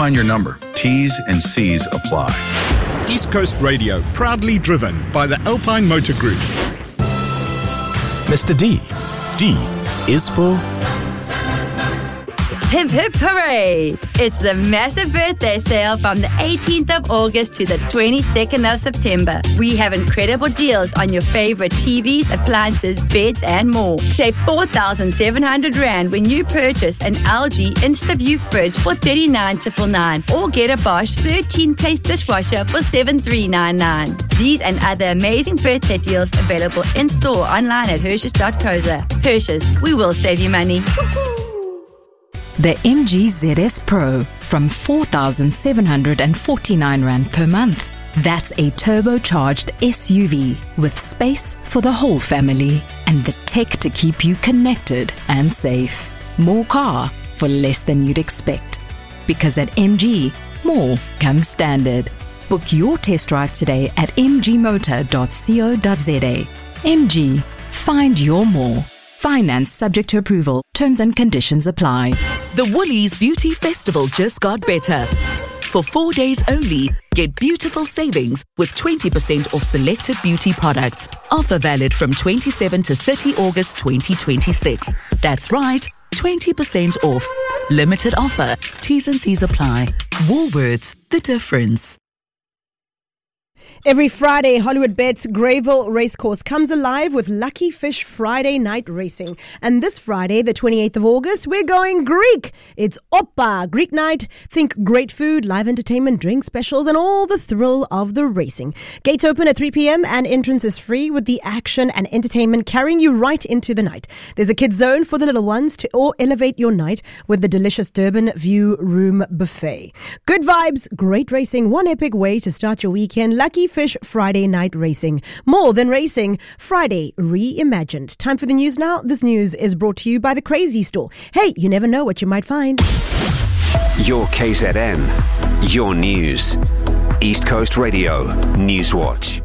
find your number. T's and C's apply. East Coast Radio, proudly driven by the Alpine Motor Group. Mr. D. D is for... Hip hip hooray! It's the massive birthday sale from the 18th of August to the 22nd of September. We have incredible deals on your favorite TVs, appliances, beds and more. Save 4,700 Rand when you purchase an LG InstaView fridge for 39,999 or get a Bosch 13-place dishwasher for 7,399. These and other amazing birthday deals available in-store online at Hershes.co.za. Hershes, we will save you money. The MG ZS Pro from 4,749 Rand per month. That's a turbocharged SUV with space for the whole family and the tech to keep you connected and safe. More car for less than you'd expect. Because at MG, more comes standard. Book your test drive today at mgmotor.co.za. MG, find your more. Finance subject to approval. Terms and conditions apply. The Woolies Beauty Festival just got better. For 4 days only, get beautiful savings with 20% off selected beauty products. Offer valid from 27 to 30 August 2026. That's right, 20% off. Limited offer. T's and C's apply. Woolworths, the difference. Every Friday, Hollywood Bet's Greyville Racecourse comes alive with Lucky Fish Friday night racing. And this Friday, the 28th of August, we're going Greek. It's Oppa, Greek night. Think great food, live entertainment, drink specials, and all the thrill of the racing. Gates open at 3 p.m. and entrance is free with the action and entertainment carrying you right into the night. There's a kids zone for the little ones to elevate your night with the delicious Durban View Room Buffet. Good vibes, great racing, one epic way to start your weekend. Lucky Fish Friday night racing. More than racing, Friday reimagined. Time for the news now. This news is brought to you by the Crazy Store. Hey, you never know what you might find. Your KZN, your news. East Coast Radio, Newswatch.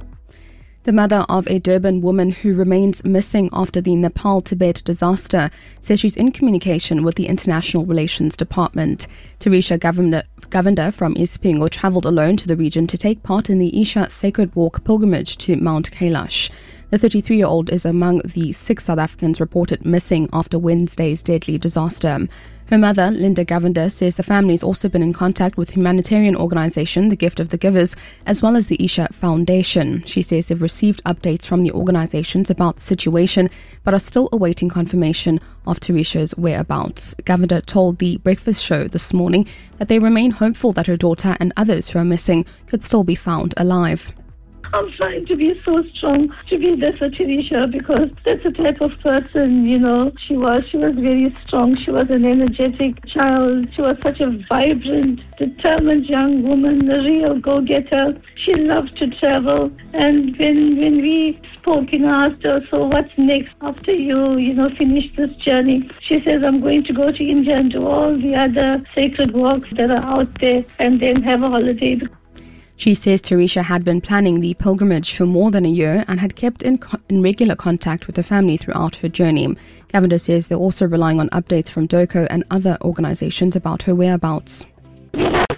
The mother of a Durban woman who remains missing after the Nepal-Tibet disaster says she's in communication with the International Relations Department. Teresa Govender from Ispingo travelled alone to the region to take part in the Isha Sacred Walk pilgrimage to Mount Kailash. The 33-year-old is among the 6 South Africans reported missing after Wednesday's deadly disaster. Her mother, Linda Govender, says the family's also been in contact with humanitarian organisation The Gift of the Givers, as well as the Isha Foundation. She says they've received updates from the organisations about the situation, but are still awaiting confirmation of Teresa's whereabouts. Govender told the Breakfast Show this morning that they remain hopeful that her daughter and others who are missing could still be found alive. I'm trying to be so strong to be there for Teresa because that's the type of person, she was. She was very strong. She was an energetic child. She was such a vibrant, determined young woman, a real go-getter. She loved to travel. And when we spoke, asked her, so what's next after you, finish this journey? She says, I'm going to go to India and do all the other sacred walks that are out there and then have a holiday. She says Teresa had been planning the pilgrimage for more than a year and had kept in regular contact with her family throughout her journey. Govender says they're also relying on updates from DOCO and other organisations about her whereabouts. We have